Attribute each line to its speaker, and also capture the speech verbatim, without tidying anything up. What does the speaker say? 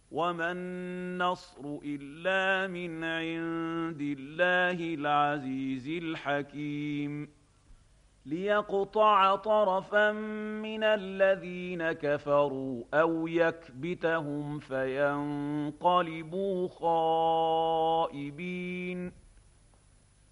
Speaker 1: وما النصر إلا من عند الله العزيز الحكيم ليقطع طرفا من الذين كفروا أو يكبتهم فينقلبوا خائبين